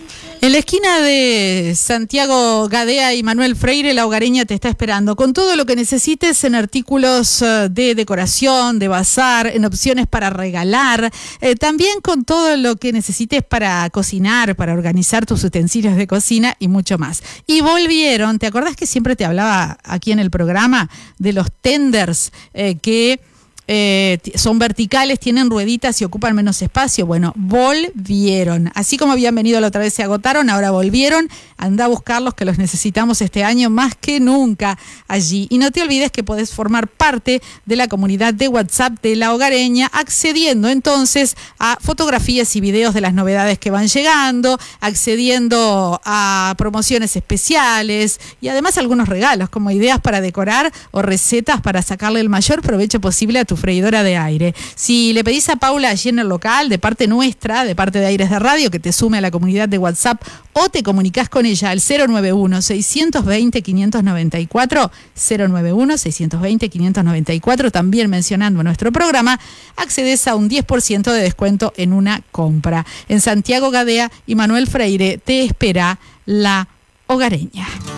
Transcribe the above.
En la esquina de Santiago Gadea y Manuel Freire, La Hogareña te está esperando con todo lo que necesites en artículos de decoración, de bazar, en opciones para regalar, también con todo lo que necesites para cocinar, para organizar tus utensilios de cocina y mucho más. Y volvieron, ¿te acordás que siempre te hablaba aquí en el programa de los tenders que son verticales, tienen rueditas y ocupan menos espacio? Bueno, volvieron. Así como habían venido la otra vez, se agotaron, ahora volvieron. Anda a buscarlos, que los necesitamos este año más que nunca allí. Y no te olvides que podés formar parte de la comunidad de WhatsApp de La Hogareña, accediendo entonces a fotografías y videos de las novedades que van llegando, accediendo a promociones especiales y además algunos regalos como ideas para decorar o recetas para sacarle el mayor provecho posible a tu freidora de aire. Si le pedís a Paula allí en el local, de parte nuestra, de parte de Aires de Radio, que te sume a la comunidad de WhatsApp, o te comunicás con ella al 091-620-594, 091-620-594, también mencionando nuestro programa, accedes a un 10% de descuento en una compra. En Santiago Gadea y Manuel Freire te espera La Hogareña.